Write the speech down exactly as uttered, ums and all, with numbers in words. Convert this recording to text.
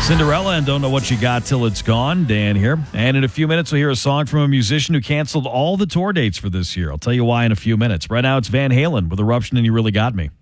Cinderella and Don't Know What You Got Till It's Gone. Dan here. And in a few minutes, we'll hear a song from a musician who canceled all the tour dates for this year. I'll tell you why in a few minutes. Right now, it's Van Halen with Eruption and You Really Got Me.